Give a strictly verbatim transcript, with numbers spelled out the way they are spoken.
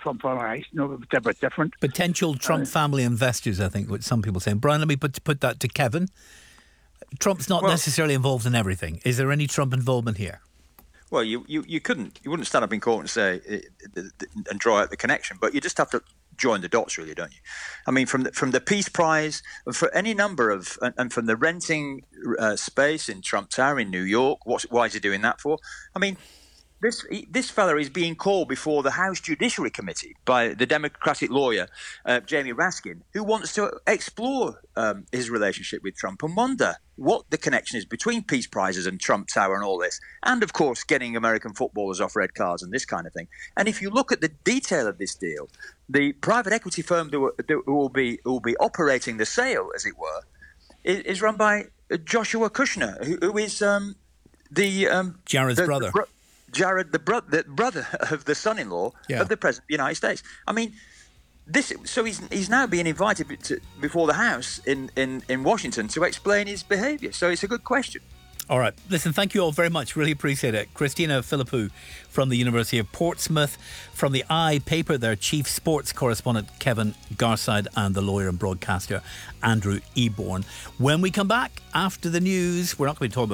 Trump allies. No, they're a bit different. Potential Trump uh, family investors, I think, what some people are saying. Brian, let me put put that to Kevin. Trump's not well, necessarily involved in everything. Is there any Trump involvement here? Well, you, you, you couldn't you wouldn't stand up in court and say and draw out the connection, but you just have to join the dots, really, don't you? I mean, from the, from the Peace Prize, for any number of, and from the renting uh, space in Trump Tower in New York. What's, why is he doing that for? I mean, this this fella is being called before the House Judiciary Committee by the Democratic lawyer uh, Jamie Raskin, who wants to explore um, his relationship with Trump and wonder what the connection is between Peace Prizes and Trump Tower and all this, and of course getting American footballers off red cards and this kind of thing. And if you look at the detail of this deal, the private equity firm that will, that will be who will be operating the sale, as it were, is, is run by Joshua Kushner, who, who is um, the um, Jared's the, brother. The bro- Jared, the, bro- the brother of the son-in-law yeah. of the President of the United States. I mean, this. So he's he's now being invited to, before the House in, in, in Washington to explain his behaviour. So it's a good question. All right. Listen, thank you all very much. Really appreciate it. Christina Philippou from the University of Portsmouth, from the I paper, their chief sports correspondent Kevin Garside, and the lawyer and broadcaster Andrew Eborn. When we come back after the news, we're not going to be talking about